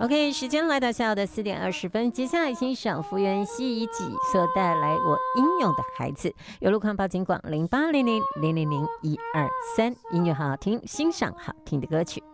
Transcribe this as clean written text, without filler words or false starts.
OK， 时间来到下午的4:20，接下来欣赏福原希一己所带来《我英勇的孩子》，有路况报警广0800000123，音乐好好听，欣赏好听的歌曲。